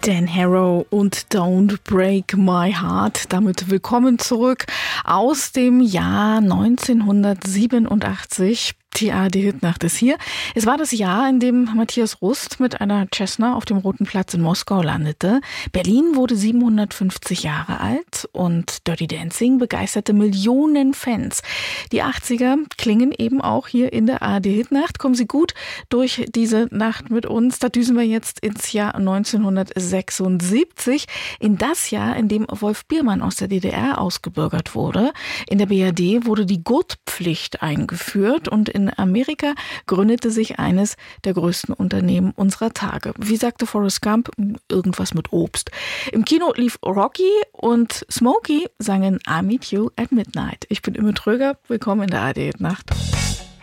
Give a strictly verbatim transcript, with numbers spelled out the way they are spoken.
Dan Harrow und Don't Break My Heart. Damit willkommen zurück aus dem Jahr neunzehnhundertsiebenundachtzig. Die A R D-Hitnacht ist hier. Es war das Jahr, in dem Matthias Rust mit einer Cessna auf dem Roten Platz in Moskau landete. Berlin wurde siebenhundertfünfzig Jahre alt und Dirty Dancing begeisterte Millionen Fans. Die achtziger klingen eben auch hier in der A R D-Hitnacht. Kommen Sie gut durch diese Nacht mit uns. Da düsen wir jetzt ins Jahr neunzehnhundertsechsundsiebzig, in das Jahr, in dem Wolf Biermann aus der D D R ausgebürgert wurde. In der B R D wurde die Gurtpflicht eingeführt und in In Amerika gründete sich eines der größten Unternehmen unserer Tage. Wie sagte Forrest Gump, irgendwas mit Obst. Im Kino lief Rocky und Smokey sangen I Meet You at Midnight. Ich bin Imme Tröger, willkommen in der A R D-Nacht.